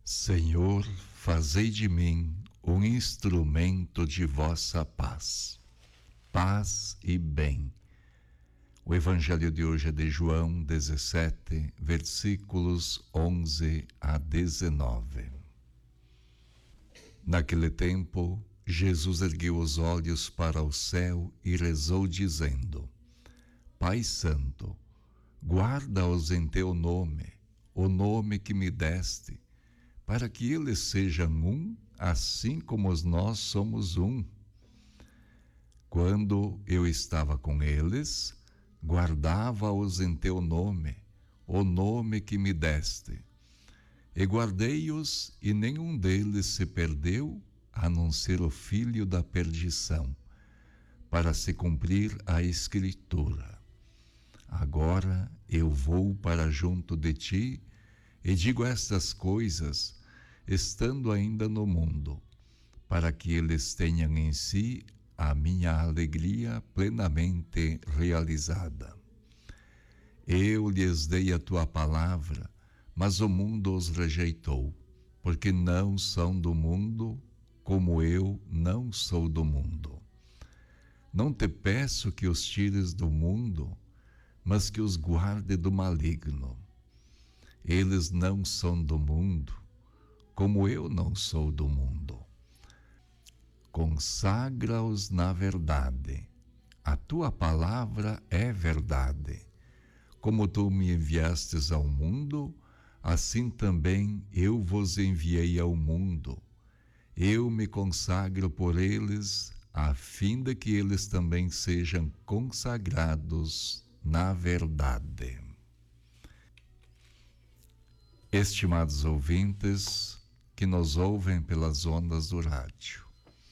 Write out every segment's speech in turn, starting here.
Senhor, fazei de mim um instrumento de vossa paz. Paz e bem. O evangelho de hoje é de João 17, versículos 11 a 19. Naquele tempo, Jesus ergueu os olhos para o céu e rezou dizendo: Pai Santo, guarda-os em teu nome, o nome que me deste, para que eles sejam um, assim como nós somos um. Quando eu estava com eles, guardava-os em teu nome, o nome que me deste. E guardei-os, e nenhum deles se perdeu, a não ser o filho da perdição, para se cumprir a Escritura. Agora eu vou para junto de ti, e digo estas coisas, estando ainda no mundo, para que eles tenham em si a minha alegria plenamente realizada. Eu lhes dei a tua palavra, mas o mundo os rejeitou, porque não são do mundo, como eu não sou do mundo. Não te peço que os tires do mundo, mas que os guarde do maligno. Eles não são do mundo, como eu não sou do mundo. Consagra-os na verdade. A tua palavra é verdade. Como tu me enviastes ao mundo, assim também eu vos enviei ao mundo. Eu me consagro por eles, a fim de que eles também sejam consagrados na verdade. Estimados ouvintes que nos ouvem pelas ondas do rádio,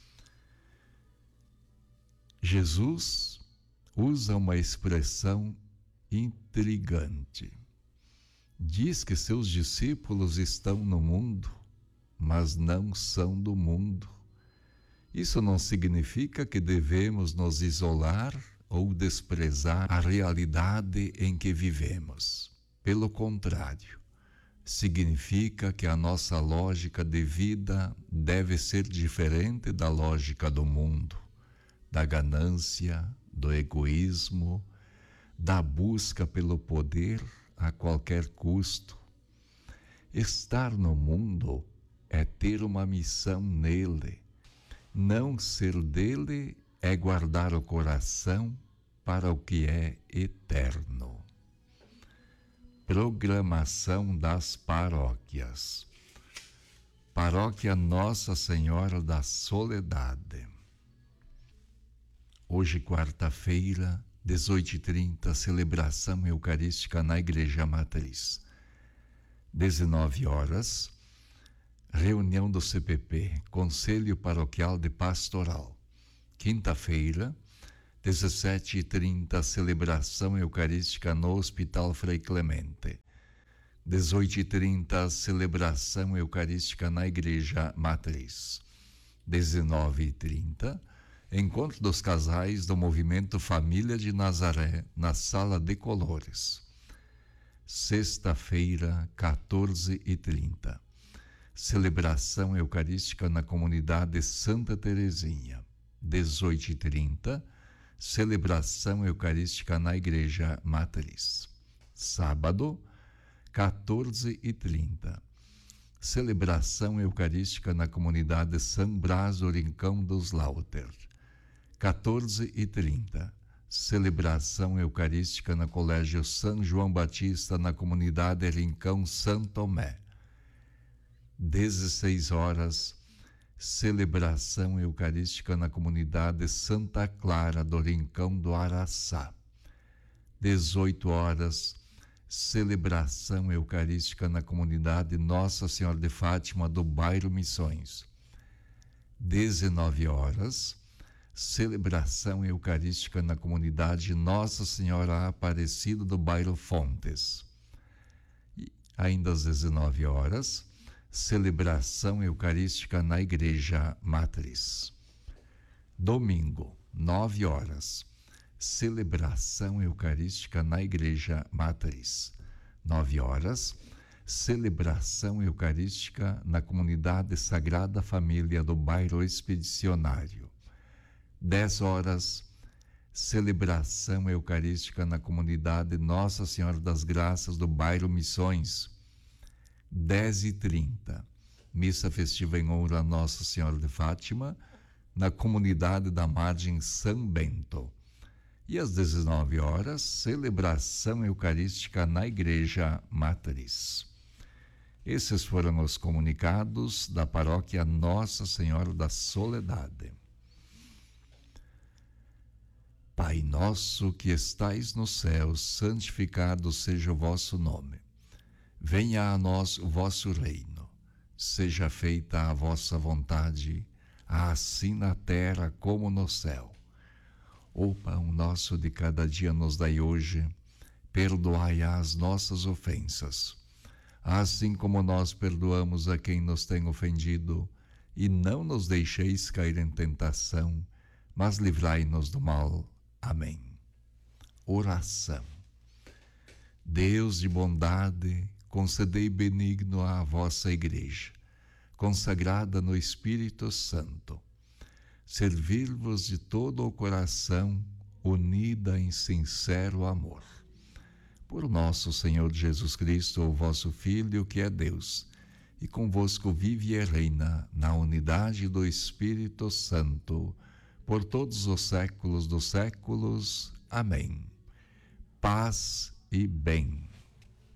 Jesus usa uma expressão intrigante. Diz que seus discípulos estão no mundo, mas não são do mundo. Isso não significa que devemos nos isolar ou desprezar a realidade em que vivemos. Pelo contrário, significa que a nossa lógica de vida deve ser diferente da lógica do mundo, da ganância, do egoísmo, da busca pelo poder a qualquer custo. Estar no mundo é ter uma missão nele. Não ser dele é guardar o coração para o que é eterno. Programação das paróquias. Paróquia Nossa Senhora da Soledade. Hoje, quarta-feira, 18h30, celebração eucarística na Igreja Matriz. 19h, reunião do CPP, Conselho Paroquial de Pastoral. Quinta-feira, 17h30, celebração eucarística no Hospital Frei Clemente. 18h30, celebração eucarística na Igreja Matriz. 19h30, encontro dos casais do Movimento Família de Nazaré, na Sala de Colores. Sexta-feira, 14h30, celebração eucarística na comunidade Santa Terezinha. 18h30, celebração eucarística na Igreja Matriz. Sábado, 14h30, celebração eucarística na comunidade São Brás do Rincão dos Lauter. 14h30, celebração eucarística no Colégio São João Batista, na comunidade Rincão São Tomé. 16h, celebração eucarística na comunidade Santa Clara do Rincão do Araçá. 18h, celebração eucarística na comunidade Nossa Senhora de Fátima do bairro Missões. 19h, celebração eucarística na comunidade Nossa Senhora Aparecida do bairro Fontes. E ainda às 19h, celebração eucarística na Igreja Matriz. Domingo, 9h, celebração eucarística na Igreja Matriz. 9h, celebração eucarística na comunidade Sagrada Família do bairro Expedicionário. 10 horas, celebração eucarística na comunidade Nossa Senhora das Graças do bairro Missões. 10h30, missa festiva em honra a Nossa Senhora de Fátima, na comunidade da Margem São Bento. E às 19 horas, celebração eucarística na Igreja Matriz. Esses foram os comunicados da paróquia Nossa Senhora da Soledade. Pai nosso que estais no céu, santificado seja o vosso nome. Venha a nós o vosso reino. Seja feita a vossa vontade, assim na terra como no céu. O pão nosso de cada dia nos dai hoje. Perdoai as nossas ofensas, assim como nós perdoamos a quem nos tem ofendido. E não nos deixeis cair em tentação, mas livrai-nos do mal. Amém. Oração. Deus de bondade, concedei benigno à vossa Igreja, consagrada no Espírito Santo, servir-vos de todo o coração, unida em sincero amor. Por nosso Senhor Jesus Cristo, o vosso Filho, que é Deus, e convosco vive e reina na unidade do Espírito Santo, por todos os séculos dos séculos. Amém. Paz e bem.